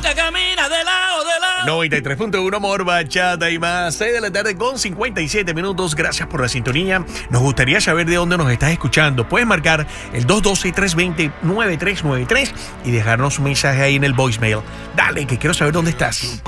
camina de lado, de lado. 93.1 Amor, Bachata y más. 6 de la tarde con 57 minutos. Gracias por la sintonía. Nos gustaría saber de dónde nos estás escuchando. Puedes marcar el 212-320-9393 y dejarnos un mensaje ahí en el voicemail. Dale, que quiero saber dónde estás.